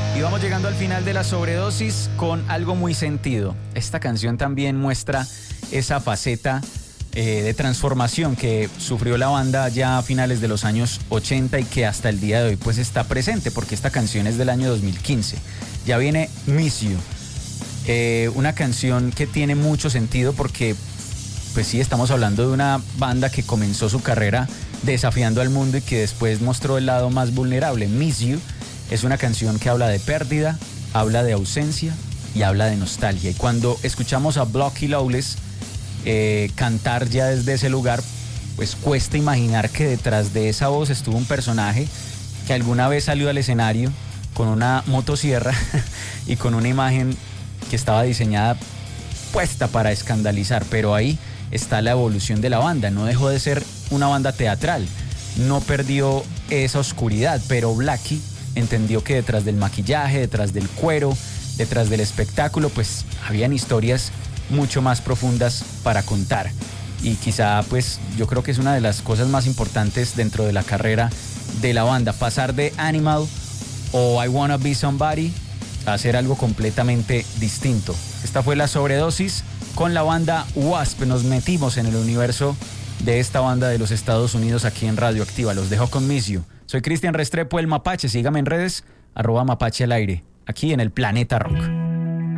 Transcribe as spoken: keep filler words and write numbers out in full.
Y vamos llegando al final de la sobredosis con algo muy sentido. Esta canción también muestra esa faceta eh, de transformación que sufrió la banda ya a finales de los años ochenta y que hasta el día de hoy pues está presente, porque esta canción es del año dos mil quince. Ya viene Miss You, eh, una canción que tiene mucho sentido porque pues sí, estamos hablando de una banda que comenzó su carrera desafiando al mundo y que después mostró el lado más vulnerable. Miss You es una canción que habla de pérdida, habla de ausencia y habla de nostalgia. Y cuando escuchamos a Blocky Lawless eh, cantar ya desde ese lugar, pues cuesta imaginar que detrás de esa voz estuvo un personaje que alguna vez salió al escenario con una motosierra y con una imagen que estaba diseñada puesta para escandalizar. Pero ahí está la evolución de la banda. No dejó de ser una banda teatral, no perdió esa oscuridad, pero Blackie entendió que detrás del maquillaje, detrás del cuero, detrás del espectáculo, pues habían historias mucho más profundas para contar. Y quizá, pues, yo creo que es una de las cosas más importantes dentro de la carrera de la banda, pasar de Animal o I Wanna Be Somebody a hacer algo completamente distinto. Esta fue la sobredosis con la banda Wasp. Nos metimos en el universo de esta banda de los Estados Unidos aquí en Radioactiva. Los dejo con Miss You. Soy Cristian Restrepo, el Mapache. Sígame en redes, arroba Mapache al aire, aquí en el Planeta Rock.